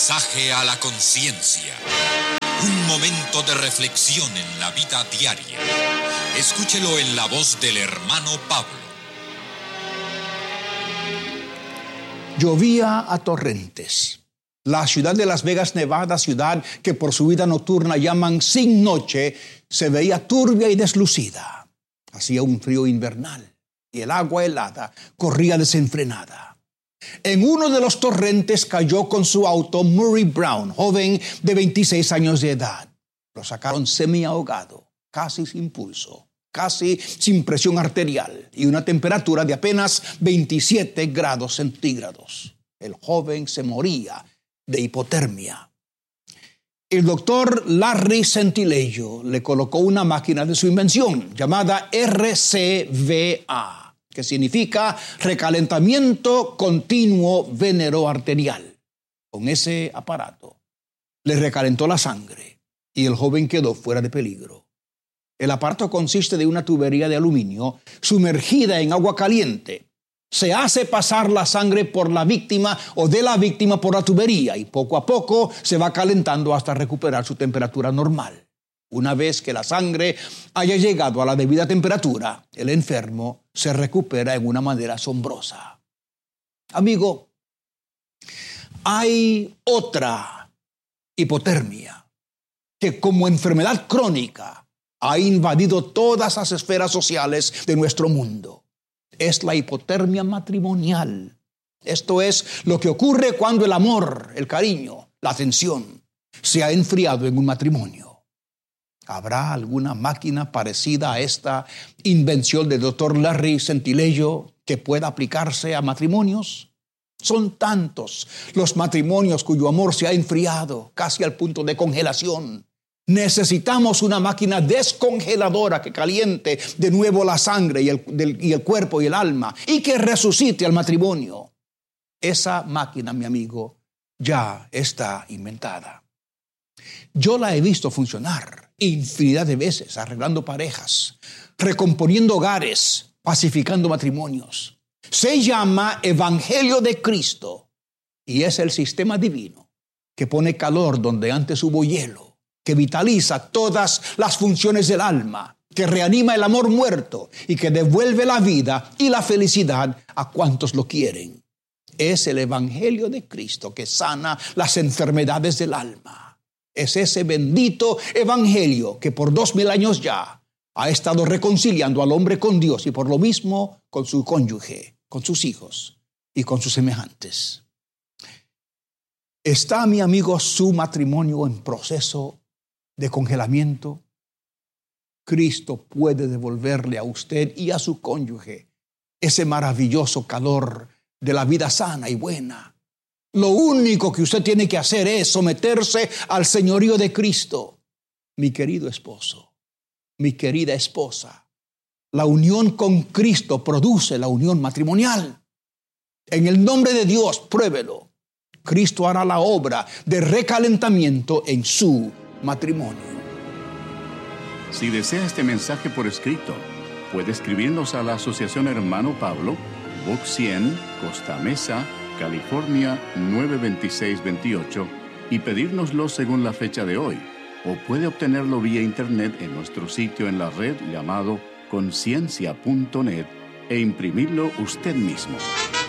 Mensaje a la conciencia. Un momento de reflexión en la vida diaria. Escúchelo en la voz del hermano Pablo. Llovía a torrentes. La ciudad de Las Vegas, Nevada, ciudad que por su vida nocturna llaman sin noche, se veía turbia y deslucida. Hacía un frío invernal y el agua helada corría desenfrenada. En uno de los torrentes cayó con su auto Murray Brown, joven de 26 años de edad. Lo sacaron semi-ahogado, casi sin pulso, casi sin presión arterial y una temperatura de apenas 27 grados centígrados. El joven se moría de hipotermia. El doctor Larry Centilejo le colocó una máquina de su invención llamada RCVA, que significa recalentamiento continuo veno-arterial. Con ese aparato le recalentó la sangre y el joven quedó fuera de peligro. El aparato consiste de una tubería de aluminio sumergida en agua caliente. Se hace pasar la sangre por la víctima o de la víctima por la tubería y poco a poco se va calentando hasta recuperar su temperatura normal. Una vez que la sangre haya llegado a la debida temperatura, el enfermo se recupera en una manera asombrosa. Amigo, hay otra hipotermia que como enfermedad crónica ha invadido todas las esferas sociales de nuestro mundo. Es la hipotermia matrimonial. Esto es lo que ocurre cuando el amor, el cariño, la atención se ha enfriado en un matrimonio. ¿Habrá alguna máquina parecida a esta invención del doctor Larry Centilejo que pueda aplicarse a matrimonios? Son tantos los matrimonios cuyo amor se ha enfriado casi al punto de congelación. Necesitamos una máquina descongeladora que caliente de nuevo la sangre y el cuerpo y el alma y que resucite al matrimonio. Esa máquina, mi amigo, ya está inventada. Yo la he visto funcionar infinidad de veces, arreglando parejas, recomponiendo hogares, pacificando matrimonios. Se llama Evangelio de Cristo y es el sistema divino que pone calor donde antes hubo hielo, que vitaliza todas las funciones del alma, que reanima el amor muerto y que devuelve la vida y la felicidad a cuantos lo quieren. Es el Evangelio de Cristo que sana las enfermedades del alma. Es ese bendito evangelio que por 2000 años ya ha estado reconciliando al hombre con Dios y por lo mismo con su cónyuge, con sus hijos y con sus semejantes. ¿Está, mi amigo, su matrimonio en proceso de congelamiento? Cristo puede devolverle a usted y a su cónyuge ese maravilloso calor de la vida sana y buena. Lo único que usted tiene que hacer es someterse al señorío de Cristo. Mi querido esposo, mi querida esposa, la unión con Cristo produce la unión matrimonial. En el nombre de Dios, pruébelo. Cristo hará la obra de recalentamiento en su matrimonio. Si desea este mensaje por escrito, puede escribirnos a la Asociación Hermano Pablo, Box 100, Costa Mesa, California 92628 y pedírnoslo según la fecha de hoy, o puede obtenerlo vía internet en nuestro sitio en la red llamado conciencia.net e imprimirlo usted mismo.